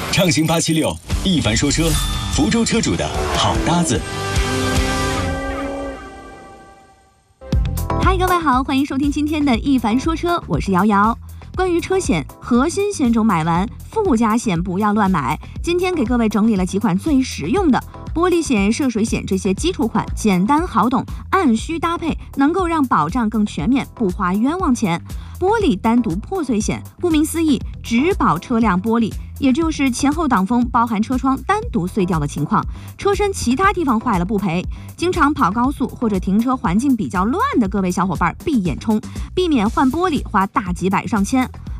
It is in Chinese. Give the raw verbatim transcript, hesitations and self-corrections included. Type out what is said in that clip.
畅行八七六，一凡说车，福州车主的好搭子。 嗨，各位好，欢迎收听今天的一凡说车，我是瑶瑶。关于车险，核心险种买完，附加险不要乱买。今天给各位整理了几款最实用的玻璃险、涉水险，这些基础款简单好懂，按需搭配，能够让保障更全面，不花冤枉钱。玻璃单独破碎险，顾名思义，只保车辆玻璃，也就是前后挡风包含车窗单独碎掉的情况，车身其他地方坏了不赔。经常跑高速或者停车环境比较乱的各位小伙伴闭眼冲，避免换玻璃花大几百上千。